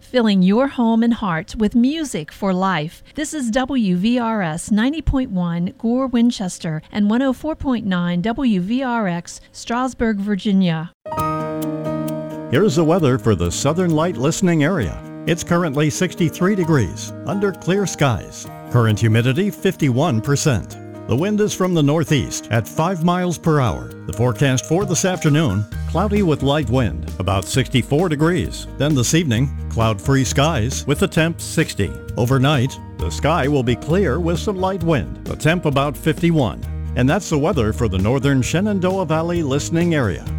filling your home and heart with music for life. This is WVRS 90.1 Gore, Winchester, and 104.9 WVRX, Strasburg, Virginia. Here's the weather for the Southern Light listening area. It's currently 63 degrees, under clear skies. Current humidity 51%. The wind is from the northeast at 5 miles per hour. The forecast for this afternoon, cloudy with light wind, about 64 degrees. Then this evening, cloud-free skies with the temp 60. Overnight, the sky will be clear with some light wind, the temp about 51. And that's the weather for the northern Shenandoah Valley listening area.